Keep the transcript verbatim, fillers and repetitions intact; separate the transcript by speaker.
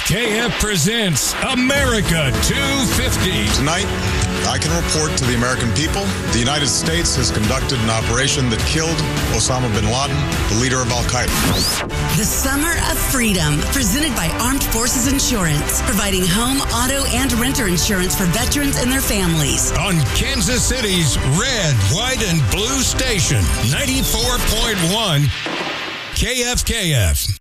Speaker 1: K F presents America two fifty.
Speaker 2: Tonight, I can report to the American people, the United States has conducted an operation that killed Osama bin Laden, the leader of Al-Qaeda.
Speaker 3: The Summer of Freedom, presented by Armed Forces Insurance, providing home, auto, and renter insurance for veterans and their families.
Speaker 1: On Kansas City's red, white, and blue station, ninety-four point one K F K F.